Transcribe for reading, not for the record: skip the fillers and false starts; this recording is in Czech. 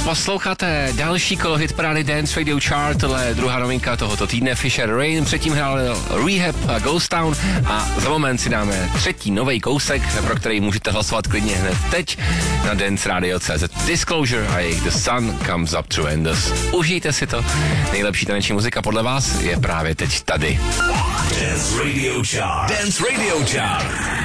Posloucháte další kolo hitparády Dance Radio Chart, tohle je druhá novinka tohoto týdne, Fisher Rain, předtím hrál Rehab a Ghost Town a za moment si dáme třetí nový kousek, pro který můžete hlasovat klidně hned teď na danceradio.cz. Disclosure a jejich The Sun Comes Up Through Endless. Užijte si to, nejlepší taneční muzika podle vás je právě teď tady. Dance Radio Chart. Dance Radio Chart.